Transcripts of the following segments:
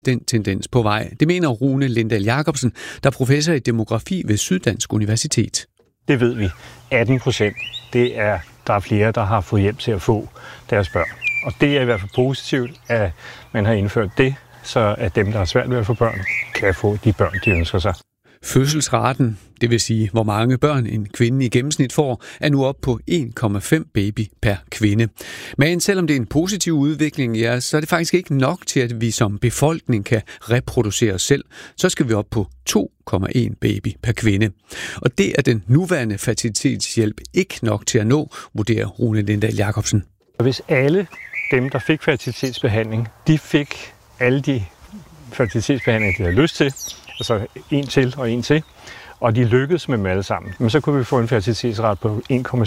den tendens på vej. Det mener Rune Lindahl Jacobsen, der er professor i demografi ved Syddansk Universitet. Det ved vi. 18%. Der er flere, der har fået hjælp til at få deres børn. Og det er i hvert fald positivt, at man har indført det, så at dem, der har svært ved at få børn, kan få de børn, de ønsker sig. Fødselsraten, det vil sige, hvor mange børn en kvinde i gennemsnit får, er nu op på 1,5 baby per kvinde. Men selvom det er en positiv udvikling, ja, så er det faktisk ikke nok til, at vi som befolkning kan reproducere os selv. Så skal vi op på 2,1 baby per kvinde. Og det er den nuværende fertilitetshjælp ikke nok til at nå, vurderer Rune Lindahl Jacobsen. Hvis alle dem, der fik fertilitetsbehandling, de fik alle de fertilitetsbehandlinger, de havde lyst til, altså en til og en til, og de lykkedes med dem alle sammen, men så kunne vi få en fertilitetsrate på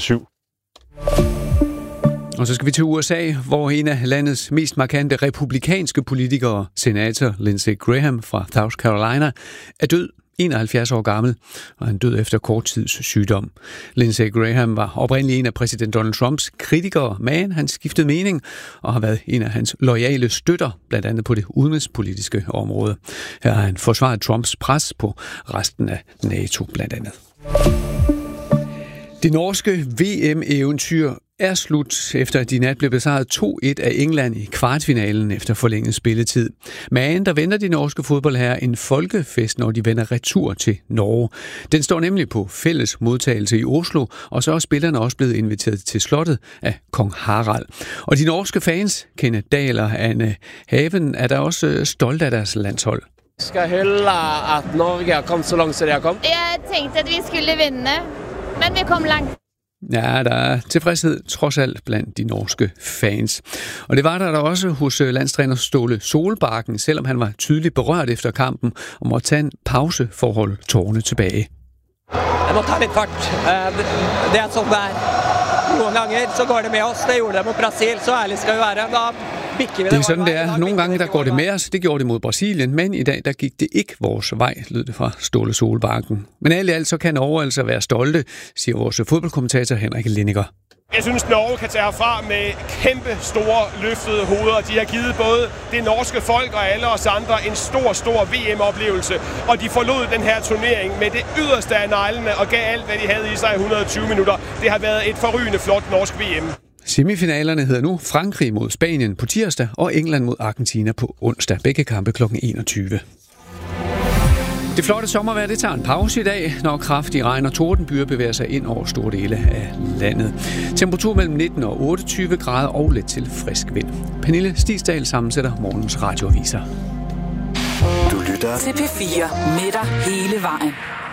1,7. Og så skal vi til USA, hvor en af landets mest markante republikanske politikere, senator Lindsey Graham fra South Carolina, er død, 71 år gammel, og han døde efter kort tids sygdom. Lindsey Graham var oprindeligt en af præsident Donald Trumps kritikere, men han skiftede mening og har været en af hans loyale støtter, blandt andet på det udenrigspolitiske område. Her har han forsvaret Trumps pres på resten af NATO blandt andet. Det norske VM-eventyr er slut, efter at de nat blev besejret 2-1 af England i kvartfinalen efter forlænget spilletid. Men der venter de norske fodboldherrer en folkefest, når de vender retur til Norge. Den står nemlig på fælles modtagelse i Oslo, og så er spillerne også blevet inviteret til slottet af kong Harald. Og de norske fans, Kenneth Dahl og Anne Haven, er der også stolte af deres landshold. Skal hylde, at Norge har kommet så langt, som de har kommet. Jeg tænkte, at vi skulle vinde, men vi kom langt. Ja, der er tilfredshed trods alt blandt de norske fans. Og det var der også hos landstræner Ståle Solbakken, selvom han var tydeligt berørt efter kampen og måtte tage en pause for at holde tårerne tilbage. Jeg må tage lidt fart. Det er sådan der. Nogle gange så går det med os. Det gjorde det mod Brasil, så ærligt skal vi være. Det er sådan, det er. Nogle gange der går det med os. Det gjorde det mod Brasilien, men i dag der gik det ikke vores vej, lød det fra Ståle Solbakken. Men alt i alt så kan Norge altså være stolte, siger vores fodboldkommentator Henrik Lindiger. Jeg synes, Norge kan tage herfra med kæmpe store løftede hoveder. De har givet både det norske folk og alle os andre en stor VM-oplevelse. Og de forlod den her turnering med det yderste af neglene og gav alt, hvad de havde i sig i 120 minutter. Det har været et forrygende flot norsk VM. Semifinalerne hedder nu Frankrig mod Spanien på tirsdag og England mod Argentina på onsdag. Begge kampe kl. 21. Det flotte sommervejr, det tager en pause i dag, når kraftig regn og tordenbyger bevæger sig ind over store dele af landet. Temperatur mellem 19 og 28 grader og let til frisk vind. Pernille Stigsdal sammensætter morgens radioaviser. Du lytter til P4 med dig hele vejen.